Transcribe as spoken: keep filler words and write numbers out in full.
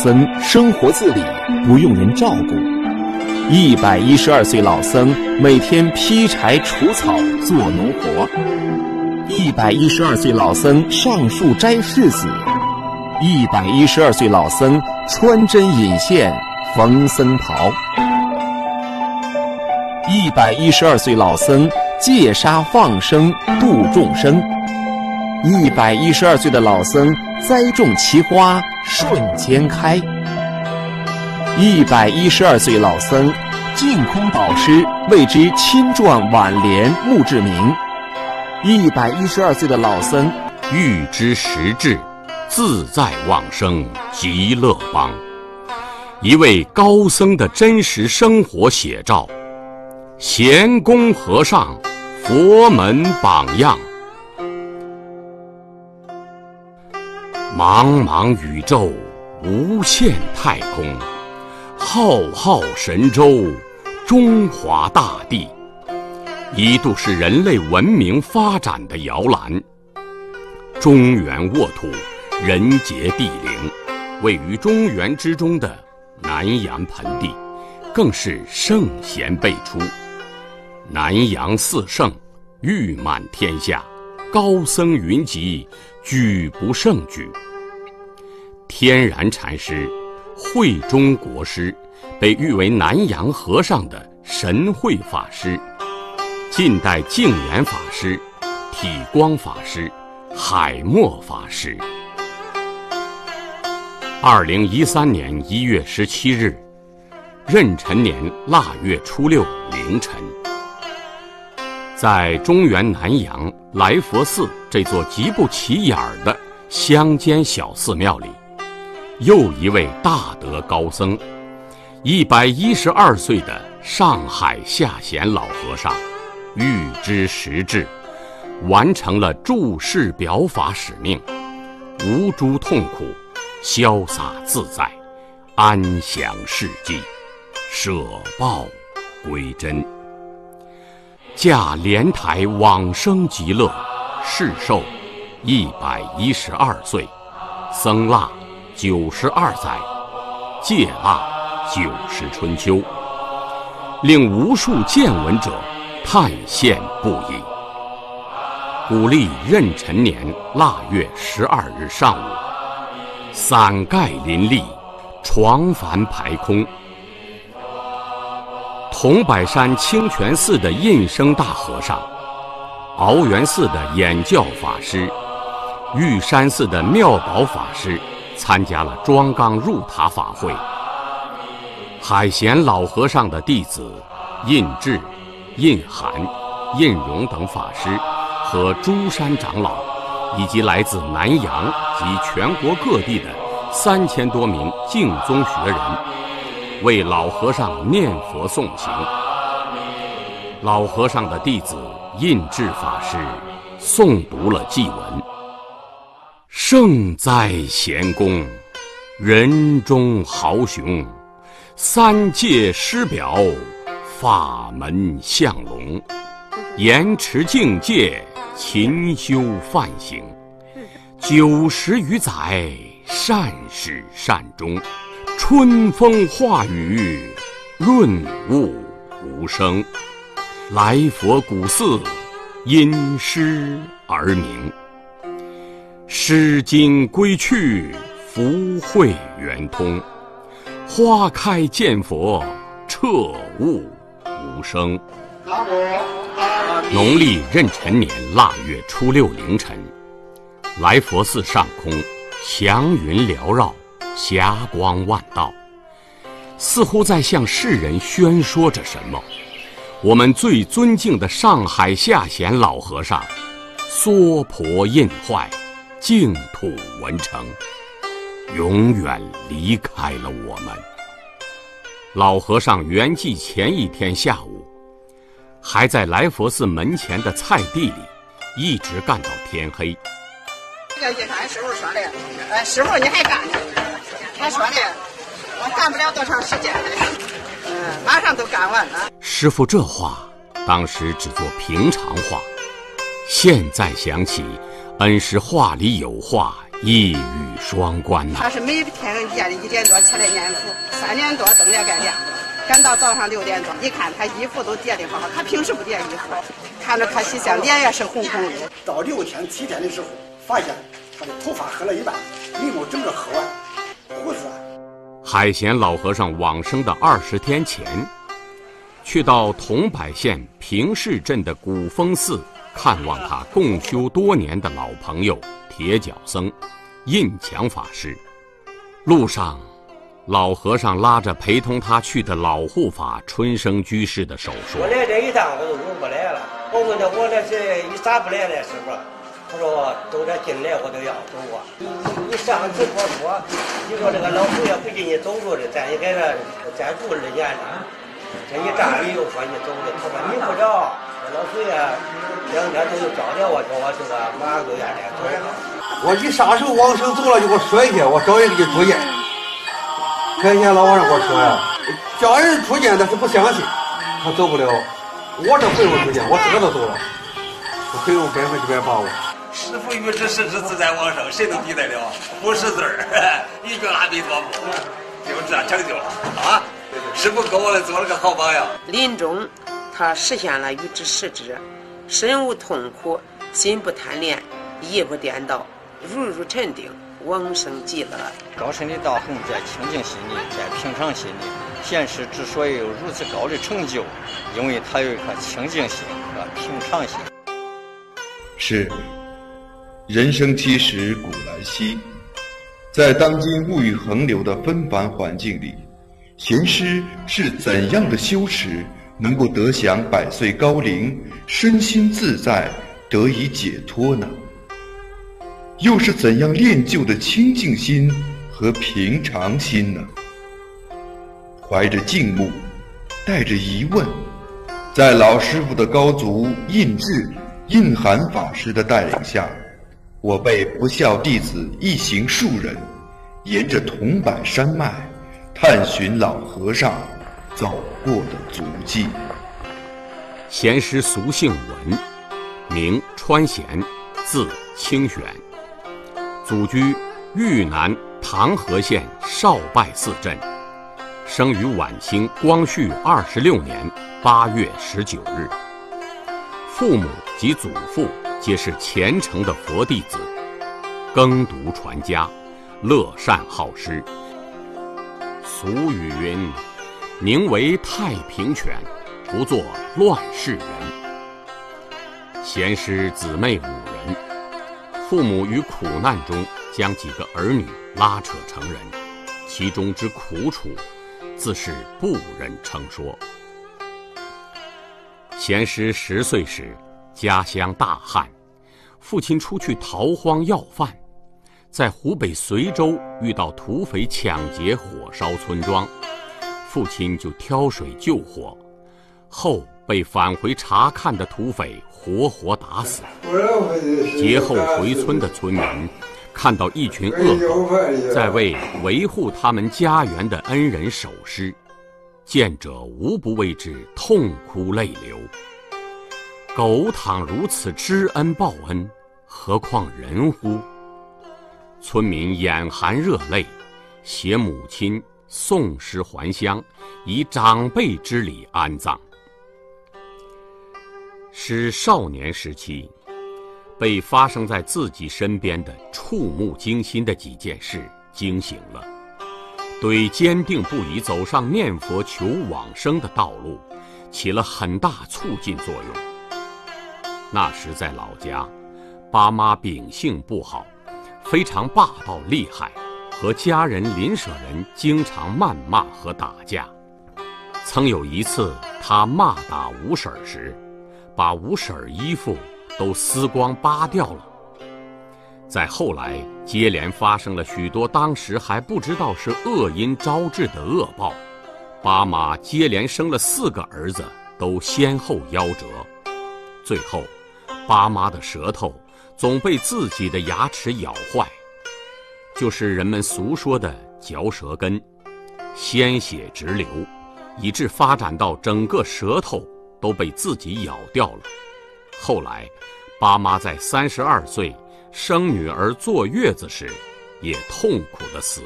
僧生活自理，不用人照顾。一百一十二岁老僧每天劈柴除草做农活。一百一十二岁老僧上树摘柿子。一百一十二岁老僧穿针引线缝僧袍。一百一十二岁老僧戒杀放生度众生。一百一十二岁的老僧栽种奇花瞬间开。一百一十二岁老僧净空导师为之亲撰挽联墓志铭。一百一十二岁的老僧欲知实质，自在往生极乐邦。一位高僧的真实生活写照，贤公和尚佛门榜样。茫茫宇宙，无限太空，浩浩神州，中华大地，一度是人类文明发展的摇篮。中原沃土，人杰地灵，位于中原之中的南阳盆地，更是圣贤辈出。南阳四圣，誉满天下，高僧云集，举不胜举。天然禅师、慧中国师被誉为南阳和尚的神慧法师，近代净言法师、体光法师、海默法师。二零一三年一月十七日，壬辰年腊月初六凌晨，在中原南阳来佛寺这座极不起眼的乡间小寺庙里，又一位大德高僧，一百一十二岁的上海下贤老和尚，预知实质，完成了注释表法使命，无诸痛苦，潇洒自在，安详世际，舍报归真。驾莲台往生极乐，世寿一百一十二岁，僧腊九十二载，戒腊九十春秋，令无数见闻者叹羡不已。古历壬辰年腊月十二日上午，伞盖林立，床幡排空。桐柏山清泉寺的印生大和尚，鳌源寺的演教法师，玉山寺的妙宝法师参加了庄纲入塔法会。海贤老和尚的弟子印智、印涵、印荣等法师和诸山长老，以及来自南阳及全国各地的三千多名净宗学人，为老和尚念佛诵行。老和尚的弟子印智法师诵读了祭文：圣哉贤公，人中豪雄，三界师表，法门相龙，严持境界，勤修梵行，九十余载，善始善终，春风化雨，润物无声。来佛古寺，因诗而名。诗经归去，福慧圆通。花开见佛，彻悟无声。农历壬辰年腊月初六凌晨，来佛寺上空祥云缭绕，霞光万道，似乎在向世人宣说着什么。我们最尊敬的上海下贤老和尚娑婆印坏，净土文成，永远离开了我们。老和尚圆寂前一天下午，还在来佛寺门前的菜地里一直干到天黑。 这个俺师傅说的，呃，师傅你还干呢？他说的，我干不了多长时间了，嗯，马上都干完了。 师傅这话当时只做平常话，现在想起，恩师话里有话， 一语双关呐、 他是每天夜里一点多起来念书，三点多灯也该亮了，赶到早上六点多，一看他衣服都叠得好好，他平时不叠衣服，看着可惜相，脸也是红红的。 到六天七天的时候，发现他的头发喝了一半，眉毛整个喝完，胡子。 海贤老和尚往生的二十天前，去到桐柏县平市镇的古峰寺看望他共修多年的老朋友铁脚僧印强法师。路上，老和尚拉着陪同他去的老护法春生居士的手说：“ 我来这一趟我都用不来了。我问他我这是一咋不来了，师傅？他说都这进来我都要走啊。你你你上次我说，你说这个老头也不进你走路的，咱也给他再住二年呢。这一站你又说你走的，他说你不着，老头呀两天都又找着我，说我这个马上都要来走了。 我一撒手往生走了，就给我摔下，我找人给出见。前天老和尚给我说呀，叫人出见但是不相信，他走不了。我这回我出见，我这个都走了，我可以用百分之百把握。 师父欲知世之自在往生，谁能抵得了？不识字儿，一句阿弥陀佛，就这成就了啊！师父给我们做了个好榜样。 临终，他实现了欲知世之，身无痛苦，心不贪恋，意不颠倒，如如沉定，往生极乐。 高深的道行在清净心里，在平常心里。贤师之所以有如此高的成就，因为他有一颗清净心和平常心。 是。人生七十古来稀，在当今物欲横流的纷繁环境里，贤师是怎样的修持能够得享百岁高龄，身心自在，得以解脱呢？又是怎样练就的清净心和平常心呢？怀着敬慕，带着疑问，在老师傅的高足印智、印涵法师的带领下，我辈不孝弟子一行数人，沿着桐柏山脉，探寻老和尚走过的足迹。 贤师俗姓文，名川贤，字清玄，祖居豫南唐河县少拜寺镇，生于晚清光绪二十六年八月十九日。父母及祖父皆是虔诚的佛弟子，耕读传家，乐善好施。俗语云：“宁为太平犬，不做乱世人。”贤师姊妹五人，父母于苦难中将几个儿女拉扯成人，其中之苦楚，自是不忍称说。贤师十岁时，家乡大旱，父亲出去逃荒要饭，在湖北随州遇到土匪抢劫火烧村庄，父亲就挑水救火，后被返回查看的土匪活活打死。劫后回村的村民看到一群恶狗在为维护他们家园的恩人守尸，见者无不为之痛哭泪流。狗倘如此知恩报恩，何况人乎？村民眼含热泪，携母亲送尸还乡，以长辈之礼安葬。使少年时期被发生在自己身边的触目惊心的几件事惊醒了，对坚定不移走上念佛求往生的道路起了很大促进作用。那时在老家，爸妈秉性不好，非常霸道厉害，和家人邻舍人经常谩骂和打架。曾有一次他骂打五婶时，把五婶衣服都撕光扒掉了。在后来接连发生了许多当时还不知道是恶因招致的恶报，爸妈接连生了四个儿子都先后夭折，最后爸妈的舌头总被自己的牙齿咬坏，就是人们俗说的嚼舌根，鲜血直流，以致发展到整个舌头都被自己咬掉了。后来爸妈在三十二岁生女儿坐月子时，也痛苦的死